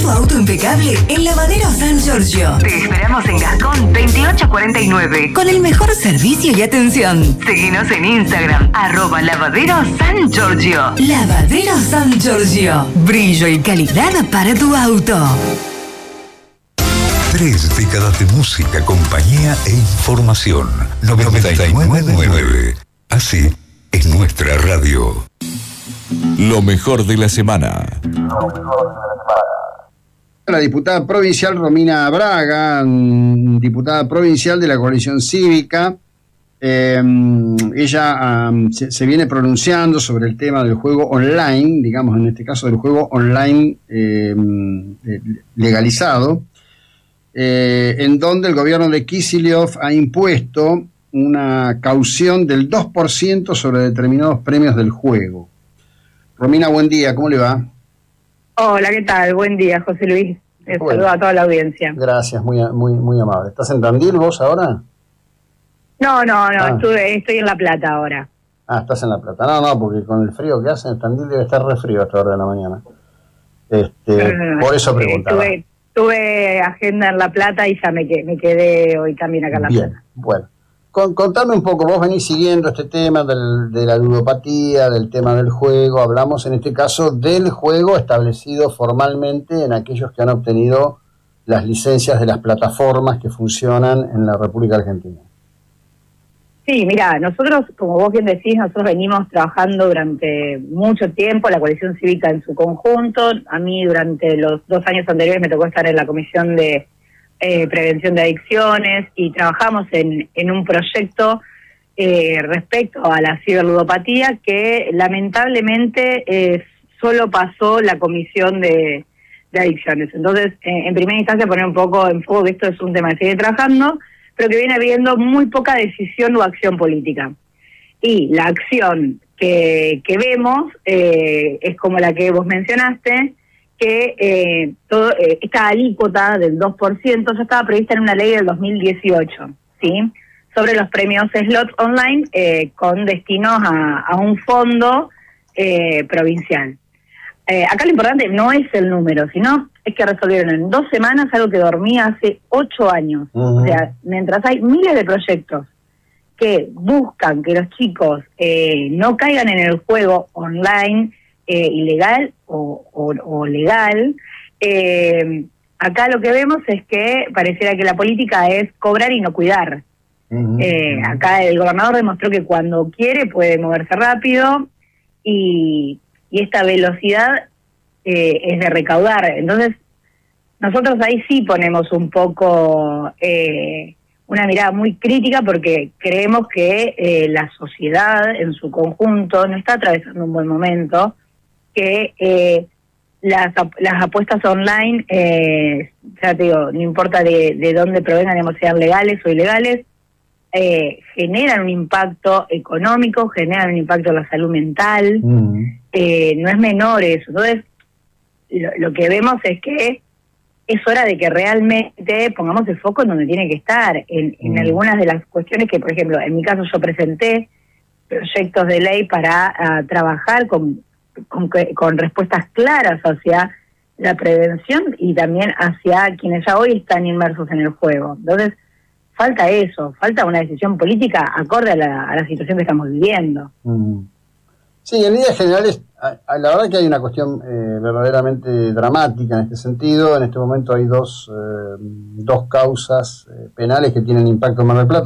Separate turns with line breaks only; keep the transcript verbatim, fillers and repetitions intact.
auto impecable en Lavaderos San Giorgio. Te esperamos en Gascón veintiocho cuarenta y nueve con el mejor servicio y atención. Seguinos en Instagram, arroba Lavaderos San Giorgio. Lavaderos San Giorgio. Brillo y calidad para tu auto.
Tres décadas de música, compañía e información. noventa y nueve punto nueve. Así es nuestra radio.
Lo mejor de la semana.
La diputada provincial Romina Braga, diputada provincial de la coalición cívica, eh, ella um, se, se viene pronunciando sobre el tema del juego online, digamos en este caso del juego online eh, legalizado, eh, en donde el gobierno de Kicillof ha impuesto una caución del dos por ciento sobre determinados premios del juego. Romina, buen día, ¿cómo le va?
Hola, ¿qué tal? Buen día, José Luis. Te bueno, saludo a toda la audiencia.
Gracias, muy muy muy amable. ¿Estás en Tandil vos ahora?
No, no, no,
ah.
estuve, estoy en La Plata ahora.
Ah, estás en La Plata. No, no, porque con el frío que hace en Tandil debe estar re frío a esta hora de la mañana. Este, no, no, no, por eso preguntaba.
Tuve, tuve agenda en La Plata y ya me quedé, me quedé hoy también acá en La
Bien,
Plata.
Bueno. Con, contame un poco, vos venís siguiendo este tema del, de la ludopatía, del tema del juego, hablamos en este caso del juego establecido formalmente en aquellos que han obtenido las licencias de las plataformas que funcionan en la República Argentina.
Sí, mira, nosotros, como vos bien decís, nosotros venimos trabajando durante mucho tiempo, la coalición cívica en su conjunto. A mí durante los dos años anteriores me tocó estar en la comisión de Eh, prevención de adicciones y trabajamos en, en un proyecto eh, respecto a la ciberludopatía que lamentablemente eh, solo pasó la comisión de, de adicciones. Entonces, eh, en primera instancia poner un poco en foco que esto es un tema que sigue trabajando, pero que viene habiendo muy poca decisión o acción política. Y la acción que, que vemos eh, es como la que vos mencionaste, que eh, todo, eh, esta alícuota del dos por ciento ya estaba prevista en una ley del dos mil dieciocho, ¿sí? Sobre los premios slots online eh, con destinos a, a un fondo eh, provincial. Eh, acá lo importante no es el número, sino es que resolvieron en dos semanas algo que dormía hace ocho años. Uh-huh. O sea, mientras hay miles de proyectos que buscan que los chicos eh, no caigan en el juego online, Eh, ilegal o, o, o legal, eh, acá lo que vemos es que pareciera que la política es cobrar y no cuidar. Uh-huh. Eh, acá el gobernador demostró que cuando quiere puede moverse rápido y, y esta velocidad eh, es de recaudar. Entonces, nosotros ahí sí ponemos un poco eh, una mirada muy crítica porque creemos que eh, la sociedad en su conjunto no está atravesando un buen momento, que eh, las las apuestas online, eh, ya te digo, no importa de, de dónde provengan, digamos, sean legales o ilegales, eh, generan un impacto económico, generan un impacto en la salud mental, mm. eh, no es menor eso. Entonces, lo, lo que vemos es que es hora de que realmente pongamos el foco en donde tiene que estar, en, en mm. algunas de las cuestiones que, por ejemplo, en mi caso yo presenté proyectos de ley para uh, trabajar con Con, con respuestas claras hacia la prevención y también hacia quienes ya hoy están inmersos en el juego. Entonces, falta eso, falta una decisión política acorde a la, a la situación que estamos viviendo.
Mm. Sí, en líneas generales, a, a la verdad que hay una cuestión eh, verdaderamente dramática en este sentido. En este momento hay dos, eh, dos causas eh, penales que tienen impacto en Mar del Plata.